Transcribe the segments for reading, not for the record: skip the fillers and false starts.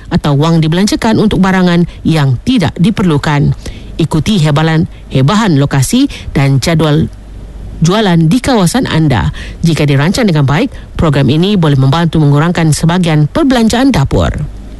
atau wang dibelanjakan untuk barangan yang tidak diperlukan. Ikuti hebahan lokasi dan jadual jualan di kawasan anda. Jika dirancang dengan baik, program ini boleh membantu mengurangkan sebahagian perbelanjaan dapur.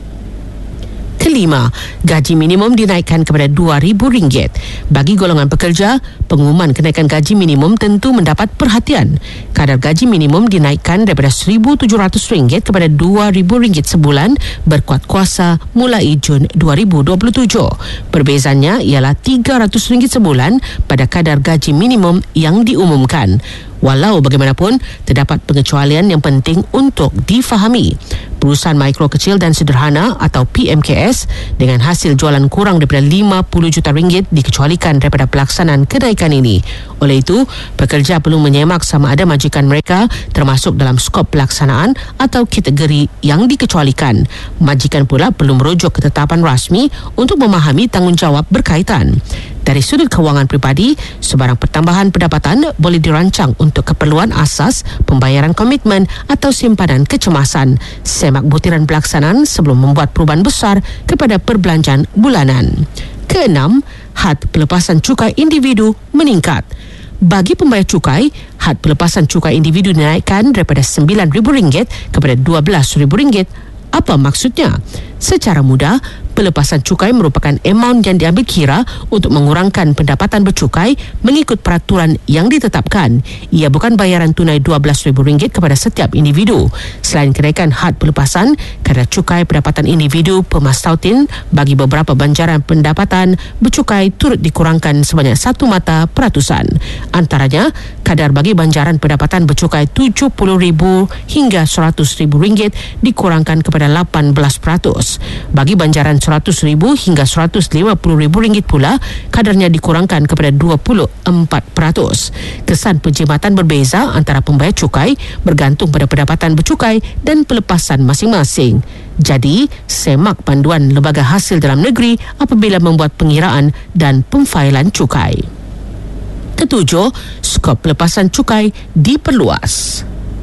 Kelima, gaji minimum dinaikkan kepada RM2,000. Bagi golongan pekerja, pengumuman kenaikan gaji minimum tentu mendapat perhatian. Kadar gaji minimum dinaikkan daripada RM1,700 kepada RM2,000 sebulan berkuat kuasa mulai Jun 2027. Perbezaannya ialah RM300 sebulan pada kadar gaji minimum yang diumumkan. Walau bagaimanapun, terdapat pengecualian yang penting untuk difahami. Perusahaan mikro kecil dan sederhana atau PMKS dengan hasil jualan kurang daripada RM50 juta dikecualikan daripada pelaksanaan kenaikan ini. Oleh itu, pekerja perlu menyemak sama ada majikan mereka termasuk dalam skop pelaksanaan atau kategori yang dikecualikan. Majikan pula perlu merujuk ketetapan rasmi untuk memahami tanggungjawab berkaitan. Dari sudut kewangan pribadi, sebarang pertambahan pendapatan boleh dirancang untuk keperluan asas, pembayaran komitmen atau simpanan kecemasan. Semak butiran pelaksanaan sebelum membuat perubahan besar kepada perbelanjaan bulanan. Keenam, had pelepasan cukai individu meningkat. Bagi pembayar cukai, had pelepasan cukai individu dinaikkan daripada RM9,000 kepada RM12,000. Apa maksudnya? Secara mudah, pelepasan cukai merupakan amaun yang diambil kira untuk mengurangkan pendapatan bercukai mengikut peraturan yang ditetapkan. Ia bukan bayaran tunai RM12,000 kepada setiap individu. Selain kenaikan had pelepasan, kadar cukai pendapatan individu pemastautin bagi beberapa banjaran pendapatan bercukai turut dikurangkan sebanyak 1 mata peratusan. Antaranya, kadar bagi banjaran pendapatan bercukai RM70,000 hingga RM100,000 dikurangkan kepada 18%. Bagi banjaran RM100,000 hingga RM150,000 pula, kadarnya dikurangkan kepada 24%. Kesan penjimatan berbeza antara pembayar cukai bergantung pada pendapatan bercukai dan pelepasan masing-masing. Jadi, semak panduan Lembaga Hasil Dalam Negeri apabila membuat pengiraan dan pemfailan cukai. Ketujuh, skop pelepasan cukai diperluas.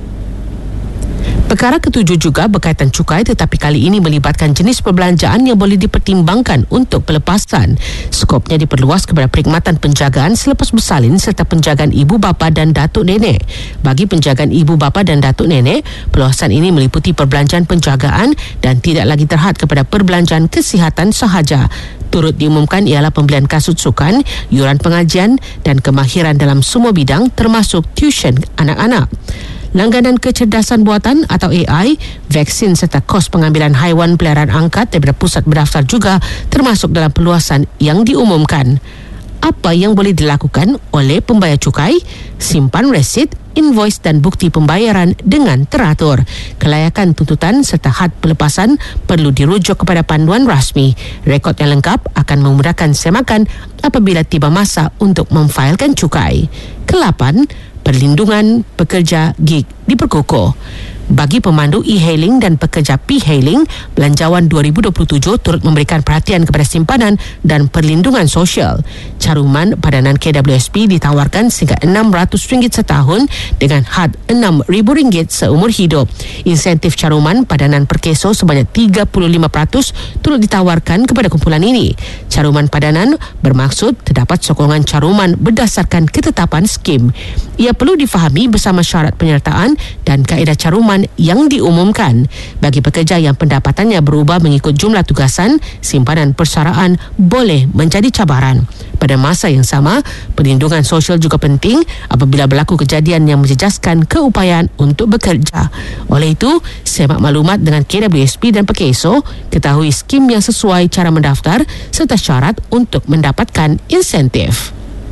Perkara ketujuh juga berkaitan cukai tetapi kali ini melibatkan jenis perbelanjaan yang boleh dipertimbangkan untuk pelepasan. Skopnya diperluas kepada perkhidmatan penjagaan selepas bersalin serta penjagaan ibu bapa dan datuk nenek. Bagi penjagaan ibu bapa dan datuk nenek, perluasan ini meliputi perbelanjaan penjagaan dan tidak lagi terhad kepada perbelanjaan kesihatan sahaja. Turut diumumkan ialah pembelian kasut sukan, yuran pengajian dan kemahiran dalam semua bidang termasuk tuition anak-anak. Langganan kecerdasan buatan atau AI, vaksin serta kos pengambilan haiwan peliharaan angkat daripada pusat berdaftar juga termasuk dalam perluasan yang diumumkan. Apa yang boleh dilakukan oleh pembayar cukai? Simpan resit, invoice dan bukti pembayaran dengan teratur. Kelayakan tuntutan serta had pelepasan perlu dirujuk kepada panduan rasmi. Rekod yang lengkap akan memudahkan semakan apabila tiba masa untuk memfailkan cukai. Ke-8, perlindungan pekerja gig diperkukuh. Bagi pemandu e-hailing dan pekerja P-hailing, Belanjawan 2027 turut memberikan perhatian kepada simpanan dan perlindungan sosial. Caruman padanan KWSP ditawarkan sehingga RM600 setahun dengan had RM6,000 seumur hidup. Insentif caruman padanan perkeso sebanyak 35% turut ditawarkan kepada kumpulan ini. Caruman padanan bermaksud terdapat sokongan caruman berdasarkan ketetapan skim. Ia perlu difahami bersama syarat penyertaan dan kaedah caruman yang diumumkan. Bagi pekerja yang pendapatannya berubah mengikut jumlah tugasan, simpanan persaraan boleh menjadi cabaran. Pada masa yang sama, perlindungan sosial juga penting apabila berlaku kejadian yang menjejaskan keupayaan untuk bekerja. Oleh itu, semak maklumat dengan KWSP dan Pekeso, ketahui skim yang sesuai cara mendaftar serta syarat untuk mendapatkan insentif.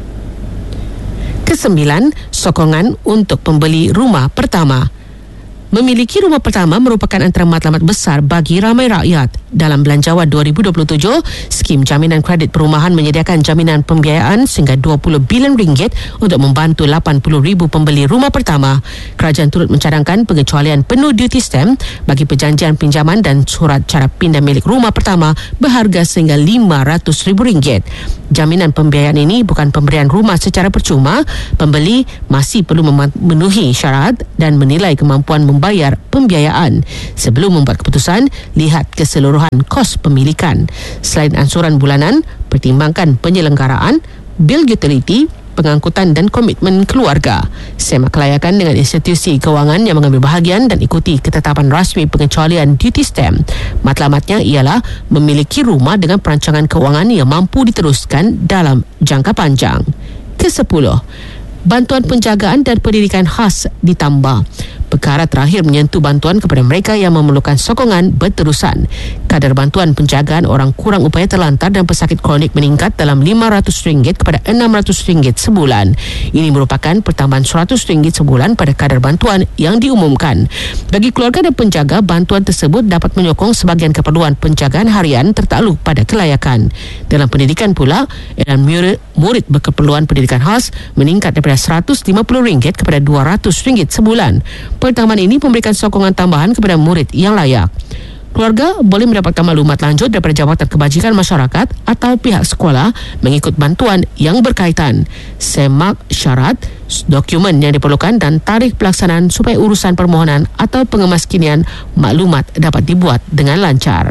Ke-9, sokongan untuk pembeli rumah pertama. Memiliki rumah pertama merupakan antara matlamat besar bagi ramai rakyat. Dalam Belanjawan 2027, skim jaminan kredit perumahan menyediakan jaminan pembiayaan sehingga RM20 bilion untuk membantu 80,000 pembeli rumah pertama. Kerajaan turut mencadangkan pengecualian penuh duty stamp bagi perjanjian pinjaman dan surat cara pindah milik rumah pertama berharga sehingga RM500,000. Jaminan pembiayaan ini bukan pemberian rumah secara percuma. Pembeli masih perlu memenuhi syarat dan menilai kemampuan membayar pembiayaan. Sebelum membuat keputusan, lihat keseluruhan keseluruhan kos pemilikan. Selain ansuran bulanan, pertimbangkan penyelenggaraan, bil utiliti, pengangkutan dan komitmen keluarga. Semak kelayakan dengan institusi kewangan yang mengambil bahagian dan ikuti ketetapan rasmi pengecualian duty stamp. Matlamatnya ialah memiliki rumah dengan perancangan kewangan yang mampu diteruskan dalam jangka panjang. Ke-10, bantuan penjagaan dan pendidikan khas ditambah. Perkara terakhir menyentuh bantuan kepada mereka yang memerlukan sokongan berterusan. Kadar bantuan penjagaan orang kurang upaya terlantar dan pesakit kronik meningkat dalam RM500 kepada RM600 sebulan. Ini merupakan pertambahan RM100 sebulan pada kadar bantuan yang diumumkan. Bagi keluarga dan penjaga, bantuan tersebut dapat menyokong sebahagian keperluan penjagaan harian tertakluk pada kelayakan. Dalam pendidikan pula, edaran murid berkeperluan pendidikan khas meningkat daripada RM150 kepada RM200 sebulan. Pertambahan ini memberikan sokongan tambahan kepada murid yang layak. Keluarga boleh mendapatkan maklumat lanjut daripada Jabatan Kebajikan Masyarakat atau pihak sekolah mengikut bantuan yang berkaitan. Semak syarat, dokumen yang diperlukan dan tarikh pelaksanaan supaya urusan permohonan atau pengemaskinian maklumat dapat dibuat dengan lancar.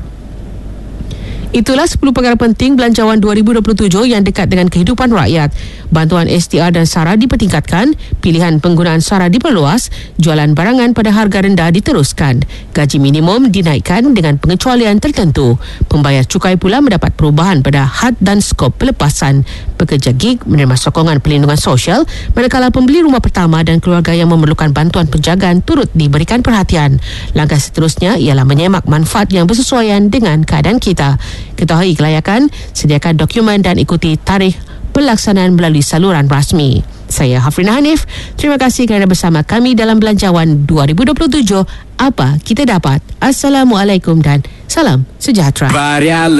Itulah 10 perkara penting Belanjawan 2027 yang dekat dengan kehidupan rakyat. Bantuan STR dan SARA dipertingkatkan, pilihan penggunaan SARA diperluas, jualan barangan pada harga rendah diteruskan, gaji minimum dinaikkan dengan pengecualian tertentu, pembayar cukai pula mendapat perubahan pada had dan skop pelepasan, pekerja gig menerima sokongan perlindungan sosial, manakala pembeli rumah pertama dan keluarga yang memerlukan bantuan penjagaan turut diberikan perhatian. Langkah seterusnya ialah menyemak manfaat yang bersesuaian dengan keadaan kita. Ketahui kelayakan, sediakan dokumen dan ikuti tarikh pelaksanaan melalui saluran rasmi. Saya Hafrina Hanif. Terima kasih kerana bersama kami dalam Belanjawan 2027. Apa kita dapat? Assalamualaikum dan salam sejahtera.